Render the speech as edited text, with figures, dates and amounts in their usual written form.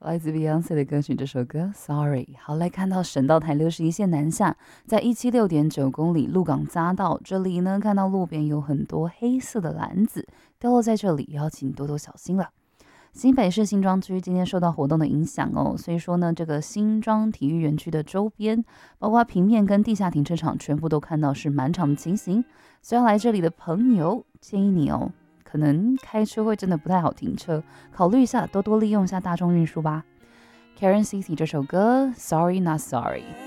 来自 Beyonce 的歌曲，这首歌 Sorry。好，来看到省道台61线南下，在176.9公里鹿港匝道这里呢，看到路边有很多黑色的篮子掉落在这里，也要请多多小心了。新北市新庄区今天受到活动的影响哦，所以说呢，这个新庄体育园区的周边，包括平面跟地下停车场，全部都看到是满场的情形。所以要来这里的朋友，建议你哦，可能开车会真的不太好停车，考虑一下，多多利用一下大众运输吧。Karen Cici 这首歌 Sorry Not Sorry。